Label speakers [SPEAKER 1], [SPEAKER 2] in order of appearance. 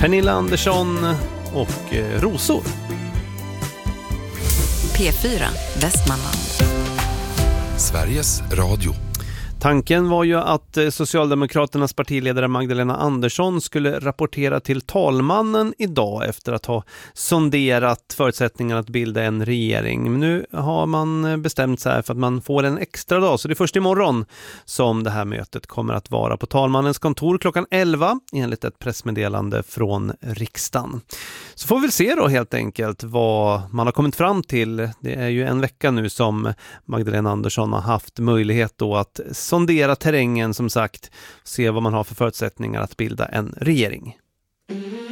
[SPEAKER 1] Pernilla Andersson och Rosor.
[SPEAKER 2] P4 Västmanland.
[SPEAKER 3] Sveriges Radio.
[SPEAKER 1] Tanken var ju att Socialdemokraternas partiledare Magdalena Andersson skulle rapportera till talmannen idag efter att ha sonderat förutsättningarna att bilda en regering. Men nu har man bestämt sig för att man får en extra dag, så det är först imorgon som det här mötet kommer att vara på talmannens kontor klockan 11 enligt ett pressmeddelande från riksdagen. Så får vi väl se då helt enkelt vad man har kommit fram till. Det är ju en vecka nu som Magdalena Andersson har haft möjlighet då att sondera terrängen, som sagt, se vad man har för förutsättningar att bilda en regering.